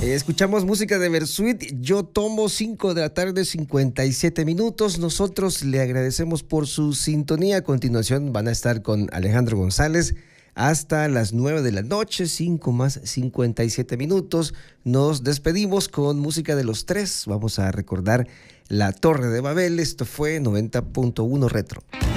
Escuchamos música de Versuit. Yo tomo 5 de la tarde, 57 minutos. Nosotros le agradecemos por su sintonía. A continuación van a estar con Alejandro González hasta las 9 de la noche, 5 más 57 minutos. Nos despedimos con música de Los Tres. Vamos a recordar La Torre de Babel. Esto fue 90.1 Retro.